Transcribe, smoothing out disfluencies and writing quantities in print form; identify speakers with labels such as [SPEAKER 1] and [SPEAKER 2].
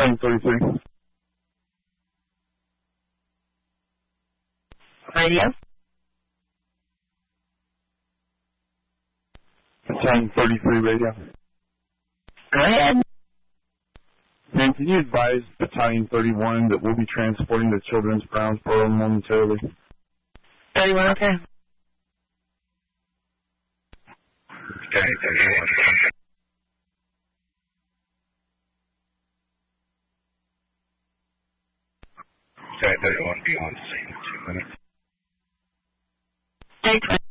[SPEAKER 1] Battalion 33.
[SPEAKER 2] Radio?
[SPEAKER 1] Battalion 33 radio.
[SPEAKER 2] Go ahead.
[SPEAKER 1] And can you advise Battalion 31 that we'll be transporting the Children's Browns program momentarily?
[SPEAKER 2] 31, okay.
[SPEAKER 3] Okay, 31. Okay, 31, be on scene in 2 minutes.
[SPEAKER 2] Take